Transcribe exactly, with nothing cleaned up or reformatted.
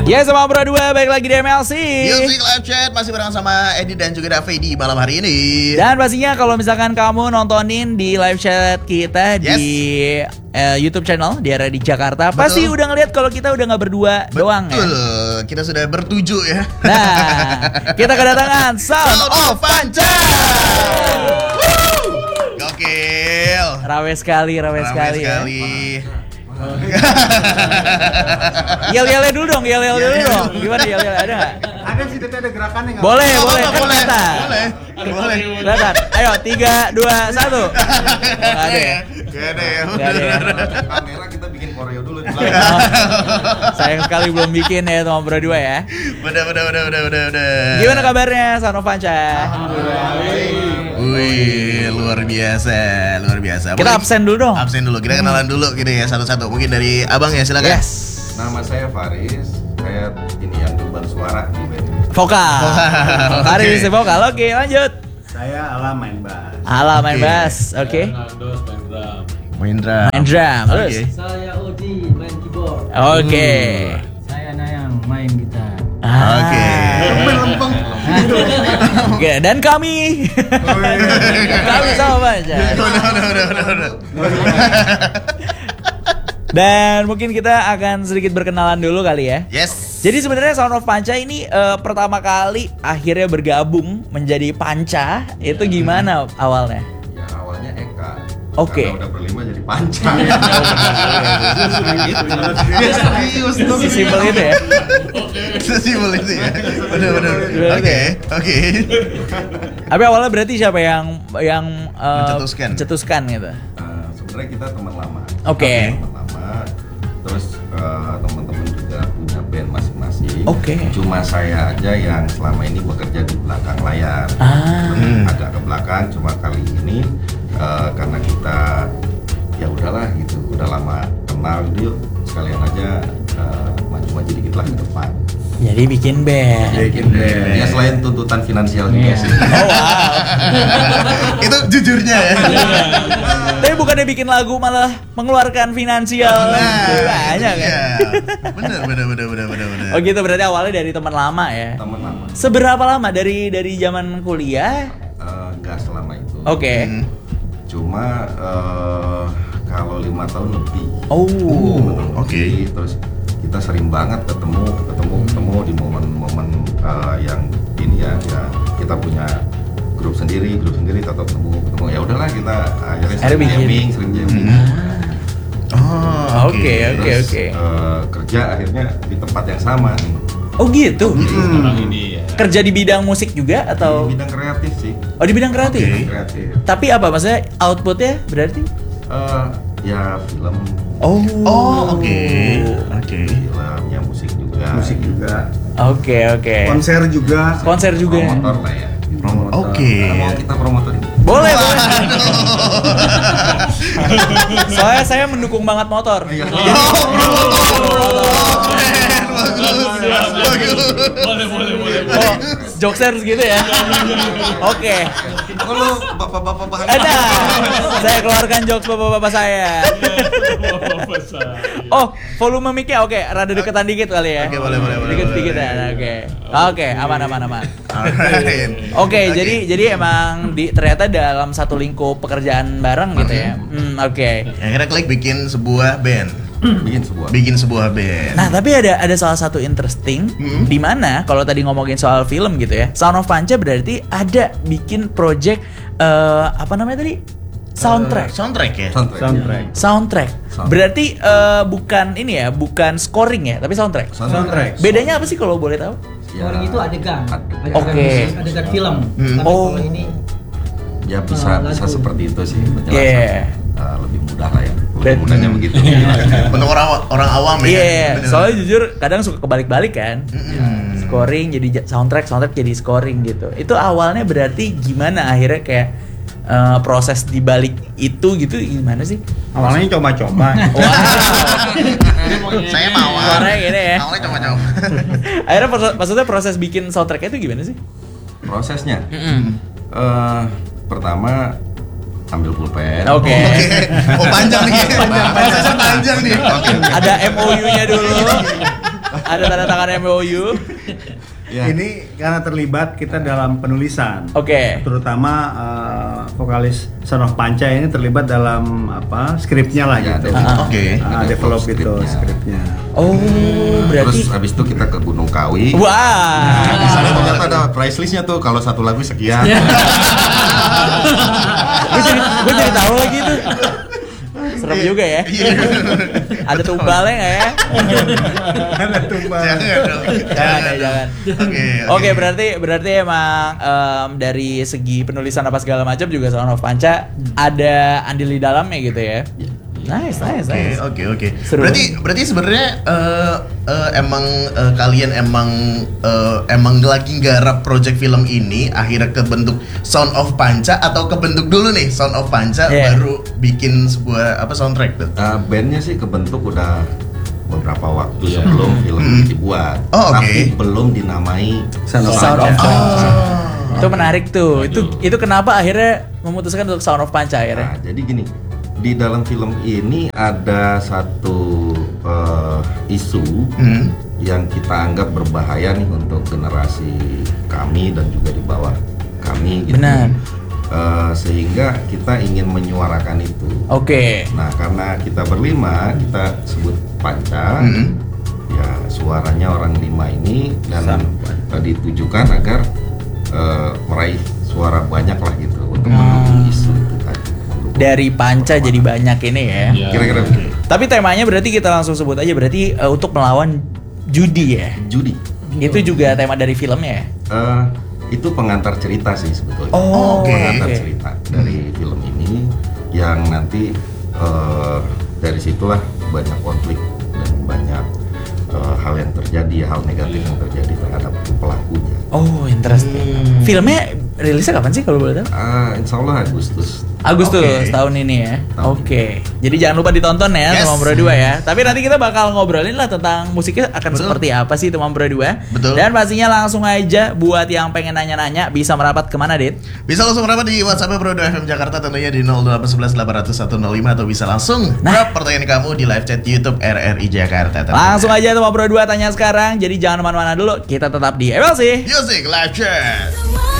Ya sama Bro dua, balik lagi di M L C Music Live Chat, masih bareng sama Edi dan juga Davi di malam hari ini. Dan pastinya kalau misalkan kamu nontonin di live chat kita yes. di uh, YouTube channel di area di Jakarta, betul. Pasti udah ngeliat kalau kita udah gak berdua betul. doang ya. Betul, kita sudah bertujuh ya. Nah, kita kedatangan Sound of Panca. Gokil. Rawe sekali, rawe, rawe sekali, sekali. Ya. Yel-yelnya dulu dong, yel-yel dulu dong. Gimana yel-yel, ada nggak? Ada sih, tapi ada gerakannya nggak? Boleh, apa, boleh, apa, kan boleh, kita. boleh, boleh. Kelihatan. Ayo, tiga, dua, satu. Gak ada ya? Gak ada ya. Gak ada ya. Kamera kita bikin koreo dulu. Oh, sayang sekali belum bikin ya teman Bro dua ya. Udah, udah, udah, udah, udah, udah. Gimana kabarnya Sound of Panca? Wih, luar biasa, luar biasa. Kita absen dulu dong. Absen dulu, kita kenalan dulu gitu ya satu-satu. Mungkin dari abang ya, silakan. Yes. Nama saya Faris, saya ini yang gembar suara di band. Vokal. Faris Okay. vokal. Oke, lanjut. Saya Ala main bass. Ala main Oke. bass. Oke. Nardos main drum. Main drum. Main drum. Terus. Oke. Saya Odi main keyboard. Oke. Saya Nayang main gitar. Ah. Oke. Lempeng. Oke, dan kami. Kami sama Panca. Udah, udah, udah, udah, udah. Dan mungkin kita akan sedikit berkenalan dulu kali ya. Yes. Jadi sebenarnya Sound of Panca ini uh, pertama kali akhirnya bergabung menjadi Panca. Itu gimana awalnya? Ya awalnya Eka. Oke. Karena udah berlima jadi Panca. Serius tuh. Sesimpel itu ya. Sesimpel itu ya. Udah, udah. Oke, oke. Tapi awalnya berarti siapa yang yang uh, Mencetuskan. mencetuskan gitu? Nah, sebenarnya kita teman lama. Oke. Teman lama. Terus eh, teman-teman juga punya band masing-masing. Oke. Cuma saya aja yang selama ini bekerja di belakang layar. Ah. Hmm. Agak ke belakang. Cuma kali ini eh, karena kita ya udahlah gitu, udah lama kenal, yuk sekalian aja eh, maju-maju dikit lah ke depan. Jadi bikin band. Bikin band. Ya selain tuntutan finansial juga sih. Oh wow. Itu jujurnya ya. Tapi bukannya bikin lagu malah mengeluarkan finansial banyak kan? Iya. Bener, bener, bener, bener, bener, bener. Oh gitu, berarti awalnya dari teman lama ya. Teman lama. Seberapa lama dari dari zaman kuliah? Eh, nggak selama itu. Oke. Hmm. Cuma eh, kalau lima tahun lebih. Oh. oke. Jadi, terus kita sering banget ketemu, ketemu, ketemu di momen-momen eh, yang ini ya, ya kita punya grup sendiri, grup sendiri tetap ketemu, ketemu. Ya udahlah kita akhirnya sering bikin. jamming, sering jamming. Oh, Oke, oke, Terus, oke. eh, kerja akhirnya di tempat yang sama nih. Oh gitu. Sekarang ini ya. Kerja di bidang musik juga atau? Di bidang kreatif sih. Oh di bidang kreatif. Oke. Kreatif. Tapi apa maksudnya outputnya berarti? Eh, ya film, Oh. Oh, oke. Oke. film, ya musik juga. Musik juga, Oke oke. konser juga. Konser juga. Promotor lah ya. Promotor. Oke. Nah, mau kita promotorin. Boleh boleh. Soalnya saya mendukung banget motor. Iya. Boleh, boleh, boleh. Oh, jokes harus gitu ya. Oke. Kalau bapak-bapak bahan. Ada. Saya keluarkan jokes bapak-bapak saya. Oh, volume mic-nya oke, rada deketan dikit kali ya. Oke, boleh, boleh, boleh, Dikit boleh, dikit boleh. ya. Oke. Oke, aman aman aman. Alright. Oke, jadi jadi emang di ternyata dalam satu lingkup pekerjaan bareng gitu ya. Hmm, oke. akhirnya klik bikin sebuah band. Bikin sebuah. Bikin sebuah band. Nah, tapi ada ada salah satu interesting Hmm. di mana kalau tadi ngomongin soal film gitu ya. Sound of Panca berarti ada bikin project eh, apa namanya tadi? Soundtrack. Soundtrack ya. Soundtrack. Soundtrack. Soundtrack. Soundtrack. Berarti eh, bukan ini ya, bukan scoring ya, tapi soundtrack. Soundtrack. Bedanya apa sih kalau boleh tahu? Ya, Scoring itu adegan, adegan Oke. musik, adegan film. Hmm. Tapi Oh. kalau ini ya bisa Ah, bisa lagu. seperti itu sih penjelasan. Yeah. Eh, lebih mudah lah ya. Lebih Bet- mudahnya begitu. Untuk orang orang awam ya. Iya, Bener. soalnya jujur kadang suka kebalik-balik kan. Mm-mm. Scoring jadi ja- soundtrack, soundtrack jadi scoring gitu. Itu awalnya berarti gimana akhirnya kayak eh, proses dibalik itu gitu gimana sih? Awalnya coba-coba. Saya mau. Suaranya gini ya. Awalnya coba-coba. Akhirnya proses, maksudnya proses bikin soundtracknya itu gimana sih? Prosesnya. Mm-mm. eh pertama ambil pulpen. Oke. Oke. Oh panjang nih. Prosesnya panjang nih. Oke. Ada M O U-nya dulu. ada tanda tangan M O U. Ya. Ini karena terlibat kita dalam penulisan. Oke. Terutama uh, vokalis Son of Panca ini terlibat dalam apa skripnya lah Ya, gitu. ada- Oke. Ah, ada develop itu skripnya. skripnya. Oh, berarti Terus habis itu kita ke Gunung Kawi. wah. Di sana ternyata ada price listnya tuh, kalau satu lagu sekian. Gue jadi gue jadi tahu lagi tuh. Serem juga ya. Iya. Ada tumbalnya nggak ya? Ada tumbal. Jangan dong. Jangan ya, jangan. Oke. Oke, berarti berarti emang em, dari segi penulisan apa segala macam juga Son of Panca ada andil di dalamnya gitu ya. Nice, nice, Oke, nice. oke, oke. Seru. Berarti berarti sebenarnya eh, eh, emang eh, kalian emang eh, emang lagi nggarap project film ini akhirnya kebentuk Sound of Panca atau kebentuk dulu nih Sound of Panca Yeah. baru bikin sebuah apa soundtrack tuh? Uh, bandnya sih kebentuk udah beberapa waktu Iya. sebelum film Hmm. ini dibuat, Oh, oke. tapi belum dinamai Sound of Sound of Panca. Panca. Oh. Itu menarik tuh. Itu itu kenapa akhirnya memutuskan untuk Sound of Panca akhirnya? Nah, jadi gini, di dalam film ini ada satu uh, isu Hmm. yang kita anggap berbahaya nih untuk generasi kami dan juga di bawah kami gitu. Benar. Uh, sehingga kita ingin menyuarakan itu. Oke. Nah, karena kita berlima, kita sebut Panca. Hmm. Ya, suaranya orang lima ini dan Sam. uh, ditujukan agar uh, meraih suara banyak lah gitu untuk Hmm. mendukung isu itu tadi. Mendukung- Dari Panca jadi banyak ini ya. Iya. Kira-kira begitu. Tapi temanya berarti kita langsung sebut aja berarti eh, untuk melawan judi ya. Judi. Itu juga tema dari filmnya ya. Eh, itu pengantar cerita sih sebetulnya. Oh, Oke. Pengantar oke. cerita dari film ini yang nanti eh, dari situlah banyak konflik dan banyak eh, hal yang terjadi, hal negatif yang terjadi terhadap pelakunya. Oh, interesting. Filmnya rilisnya kapan sih kalau boleh tahu? Ah, insya Allah Agustus. Agustus Oke. tahun ini ya. Tahun Oke. Jadi jangan lupa ditonton ya Yes. Teman Bro dua ya. Tapi nanti kita bakal ngobrolin lah tentang musiknya akan Betul. seperti apa sih Teman Bro dua. Betul. Dan pastinya langsung aja buat yang pengen nanya-nanya bisa merapat kemana, Dit? Bisa langsung merapat di WhatsApp Bro dua F M Jakarta tentunya di nol delapan satu satu delapan nol nol satu nol lima atau bisa langsung Nah. drop pertanyaan kamu di live chat YouTube R R I Jakarta. tentunya. Langsung aja Teman Bro dua tanya sekarang. Jadi jangan kemana-mana dulu. Kita tetap di M L C. Music Live Chat.